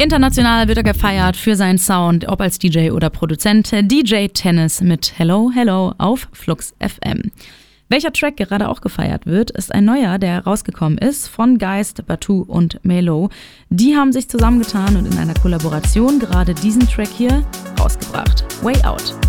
International wird er gefeiert für seinen Sound, ob als DJ oder Produzent. DJ Tennis mit Hello Hello auf Flux FM. Welcher Track gerade auch gefeiert wird, ist ein neuer, der rausgekommen ist von Geist, Batu und Melo. Die haben sich zusammengetan und in einer Kollaboration gerade diesen Track hier rausgebracht. Way Out.